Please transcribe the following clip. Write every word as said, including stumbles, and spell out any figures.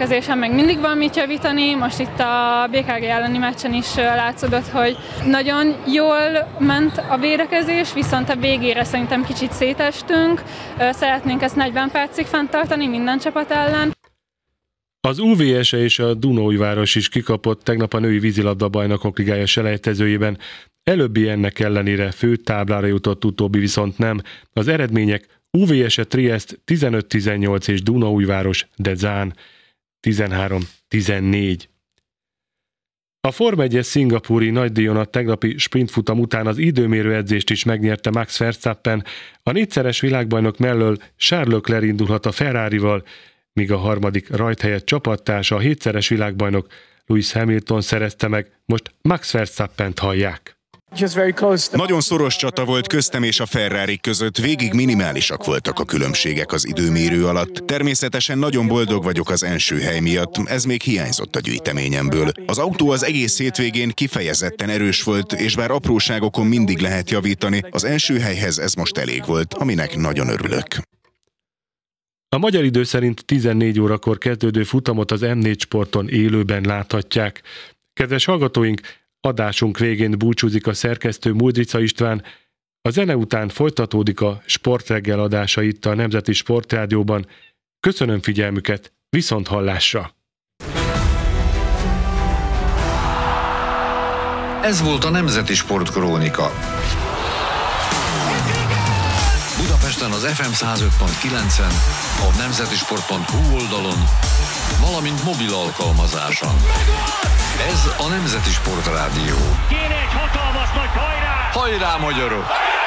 védekezésen még mindig van mit javítani, most itt a bé ká gé elleni meccsen is látszódott, hogy nagyon jól ment a védekezés, viszont a végére szerintem kicsit szétestünk, szeretnénk ezt negyven percig fenntartani minden csapat ellen. Az u vé es és a Dunaújváros is kikapott tegnap a női vízilabda bajnokok ligája selejtezőjében. Előbbi ennek ellenére fő táblára jutott, utóbbi viszont nem. Az eredmények: u vé es Triest tizenöt tizennyolc és Dunaújváros Dezán tizenhárom tizennégy. A Forma egyes szingapúri nagydíjon a tegnapi sprintfutam után az időmérő edzést is megnyerte Max Verstappen. A négyszeres világbajnok mellől Charles Leclerc indulhat a Ferrarival, míg a harmadik rajthelyet csapattársa, a hétszeres világbajnok Lewis Hamilton szerezte meg. Most Max Verstappent hallják. Nagyon szoros csata volt köztem és a Ferrari között, végig minimálisak voltak a különbségek az időmérő alatt. Természetesen nagyon boldog vagyok az első hely miatt, ez még hiányzott a gyűjteményemből. Az autó az egész hétvégén kifejezetten erős volt, és bár apróságokon mindig lehet javítani, az első helyhez ez most elég volt, aminek nagyon örülök. A magyar idő szerint tizennégy órakor kezdődő futamot az em négy Sporton élőben láthatják. Kedves hallgatóink, adásunk végén búcsúzik a szerkesztő Muldrica István. A zene után folytatódik a Sportreggel adása itt a Nemzeti Sportrádióban. Köszönöm figyelmüket, viszont hallásra! Ez volt a Nemzeti Sportkrónika. Budapesten az ef em száz öt pont kilencen, a nemzetisport pont hu oldalon, valamint mobil alkalmazáson. Ez a Nemzeti Sportrádió. Kéne egy hatalmas nagy hajrá! Hajrá, magyarok!